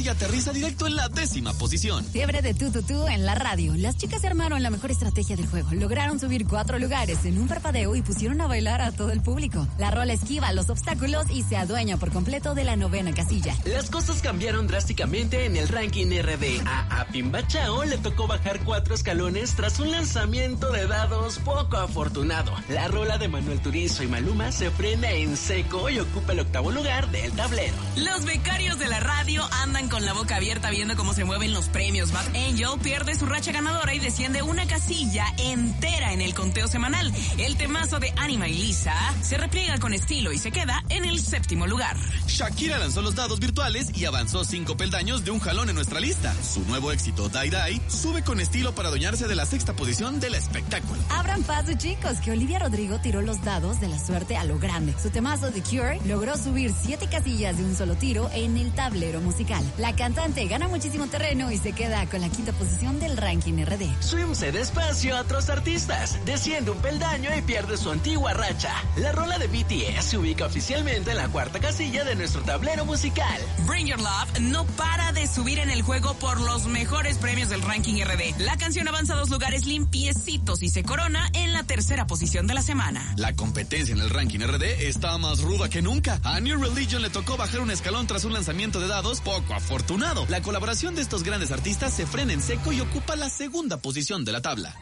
y aterriza directo en la 10ª posición. Fiebre de tú en la radio. Las chicas se armaron la mejor estrategia del juego. Lograron subir 4 lugares en un parpadeo y pusieron a bailar a todo el público. La rola esquiva los obstáculos y se adueña por completo de la 9ª casilla. Las cosas cambiaron drásticamente en el ranking RD. A Pimba Chao le tocó bajar 4 escalones tras un lanzamiento de dados poco afortunado. La rola de Manuel Turizo y Maluma se frena en seco y ocupa el 8º lugar del tablero. Los becarios de la radio andan con la boca abierta viendo cómo se mueven los premios. Bad Angel pierde su racha ganadora y desciende una casilla entera en el conteo semanal. El temazo de Anima y Lisa se repliega con estilo y se queda en el 7º lugar. Shakira lanzó los dados virtuales y avanzó 5 peldaños de un jalón en nuestra lista. Su nuevo éxito, Die Die, sube con estilo para adueñarse de la 6ª posición del espectáculo. Abran paso, chicos, que Olivia Rodrigo tiró los dados de la suerte a lo grande. Su temazo The Cure logró subir 7 casillas de un solo tiro en el tablero musical. La cantante gana muchísimo terreno y se queda con la 5ª posición del ranking RD. Swim cede espacio a otros artistas, desciende un peldaño y pierde su antigua racha. La rola de BTS se ubica oficialmente en la 4ª casilla de nuestro tablero musical. Bring Your Love no para de subir en el juego por los mejores premios del ranking RD. La canción avanza 2 lugares limpiecitos y se corona en la 3ª posición de la semana. La competencia en el ranking RD está más ruda que nunca. A New Religion le tocó bajar un escalón tras un lanzamiento de dados poco afortunado. La colaboración de estos grandes artistas se frena en seco y ocupa la 2ª posición de la tabla.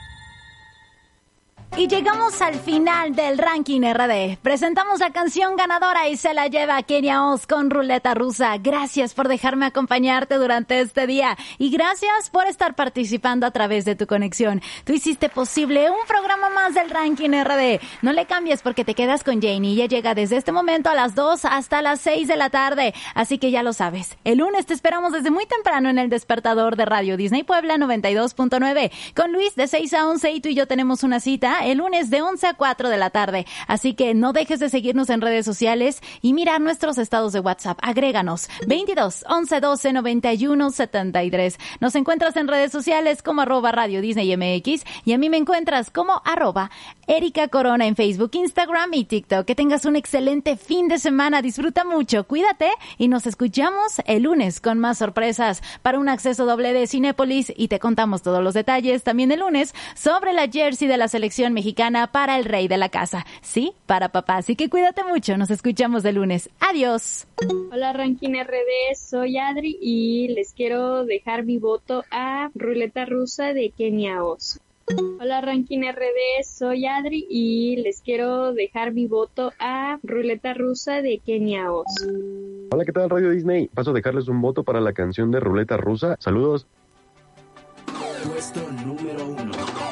Y llegamos al final del ranking RD. Presentamos la canción ganadora y se la lleva Kenia Oz con Ruleta Rusa. Gracias por dejarme acompañarte durante este día y gracias por estar participando a través de tu conexión. Tú hiciste posible un programa más del ranking RD. No le cambies porque te quedas con Janie. Ella llega desde este momento a las 2 hasta las 6 de la tarde. Así que ya lo sabes. El lunes te esperamos desde muy temprano en el despertador de Radio Disney Puebla 92.9. Con Luis de 6 a 11 y tú y yo tenemos una cita el lunes de 11 a 4 de la tarde. Así que no dejes de seguirnos en redes sociales y mirar nuestros estados de WhatsApp. Agréganos 22 11 12 91 73. Nos encuentras en redes sociales como @Radio Disney MX y a mí me encuentras como @Erika Corona en Facebook, Instagram y TikTok. Que tengas un excelente fin de semana. Disfruta mucho, cuídate y nos escuchamos el lunes con más sorpresas para un acceso doble de Cinépolis y te contamos todos los detalles también el lunes sobre la jersey de la selección mexicana para el rey de la casa. Sí, para papá. Así que cuídate mucho. Nos escuchamos el lunes. Adiós. Hola Ranking RD, soy Adri y les quiero dejar mi voto a Ruleta Rusa de Kenia Oz. Hola Ranking RD, soy Adri y les quiero dejar mi voto a Ruleta Rusa de Kenia Oz. Hola, ¿qué tal Radio Disney? Paso a dejarles un voto para la canción de Ruleta Rusa. Saludos. Puesto número 1.